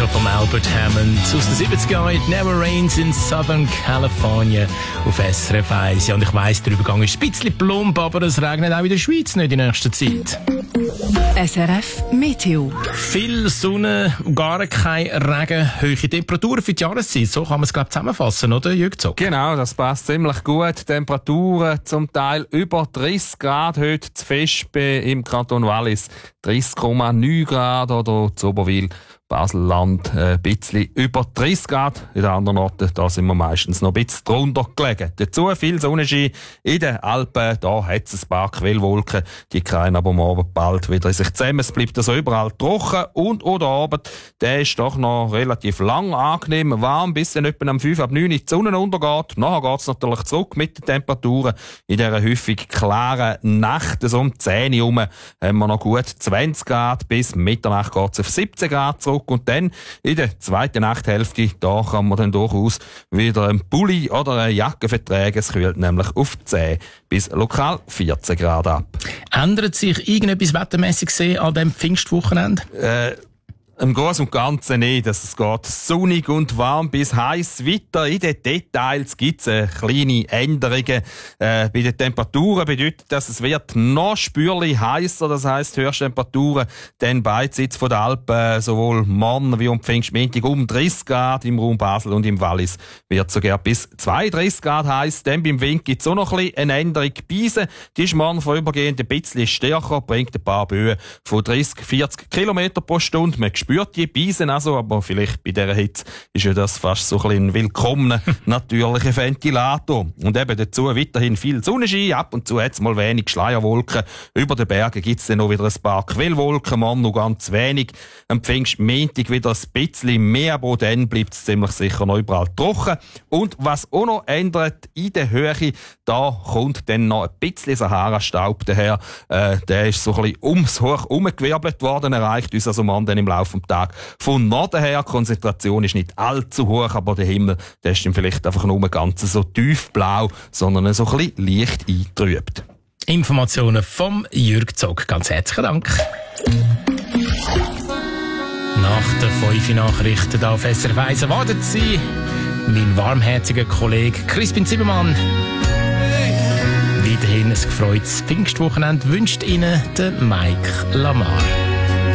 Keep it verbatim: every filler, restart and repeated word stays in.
Polka von Albert Hammond aus den siebziger Jahren. It Never Rains in Southern California auf S R F eins. Ja, und ich weiss, der Übergang ist ein bisschen plump, aber es regnet auch in der Schweiz nicht in nächster Zeit. S R F Meteo. Viel Sonne, gar kein Regen, hohe Temperaturen für die Jahreszeit. So kann man es, glaube ich, zusammenfassen, oder, Jürg Zock? Genau, das passt ziemlich gut. Temperaturen zum Teil über dreißig Grad heute zu Vespe im Kanton Wallis. dreißig Komma neun Grad oder zu Oberwil, Baselland äh, ein bisschen über dreißig Grad. In den anderen Orten da sind wir meistens noch ein bisschen drunter gelegen. Dazu viel Sonnenschein in den Alpen. Da hat es ein paar Quellwolken. Die kreien aber morgen bald wieder in sich zusammen. Es bleibt also überall trocken. Und oder Abend, der ist doch noch relativ lang angenehm warm, bis dann etwa am fünf ab neun die Sonne untergeht. Nachher geht es natürlich zurück mit den Temperaturen. In dieser häufig klaren Nacht, so um zehn Uhr herum, haben wir noch gut zwanzig Grad. Bis Mitternacht geht es auf siebzehn Grad zurück. Und dann in der zweiten Nachthälfte, da kann man dann durchaus wieder einen Pulli oder eine Jacke vertragen. Es kühlt nämlich auf zehn bis lokal vierzehn Grad ab. Ändert sich irgendetwas wettermässig gesehen an diesem Pfingstwochenende? Äh, Im Großen und Ganzen nicht. Es geht sonnig und warm bis heiß weiter. In den Details gibt es äh, kleine Änderungen. Äh, bei den Temperaturen bedeutet das, es wird noch spürlich heißer. Das heisst, Höchsttemperaturen dann beidseits von der Alpen, sowohl morgen wie am Pfingstmontag um dreißig Grad im Raum Basel und im Wallis wird sogar bis zweiunddreißig Grad heiß. Dann beim Wind gibt es auch noch ein bisschen eine Änderung. Beise, die ist morgen vorübergehend ein bisschen stärker, bringt ein paar Böen von dreißig, vierzig Kilometer pro Stunde. Man spürt die Beisen also, aber vielleicht bei dieser Hitze ist ja das fast so ein bisschen ein willkommener natürlicher Ventilator. Und eben dazu weiterhin viel Sonnenschein, ab und zu hat es mal wenig Schleierwolken. Über den Bergen gibt es dann noch wieder ein paar Quellwolken, man noch ganz wenig. Am Pfingstmontag wieder ein bisschen mehr, aber dann bleibt es ziemlich sicher noch überall trocken. Und was auch noch ändert in der Höhe, da kommt dann noch ein bisschen Sahara-Staub daher. Äh, der ist so ein bisschen ums Hoch umgewirbelt worden, erreicht uns also man dann im Laufe des Tages von Norden her. Die Konzentration ist nicht allzu hoch, aber der Himmel, der ist dann vielleicht einfach nur ganz so tiefblau, sondern so ein bisschen leicht eingetrübt. Informationen vom Jürg Zock. Ganz herzlichen Dank. Nach den fünf Nachrichten auf S R F eins erwartet Sie mein warmherziger Kollege Crispin Zimmermann. Weiterhin ein gefreutes Pfingstwochenende wünscht Ihnen der Mike Lamar.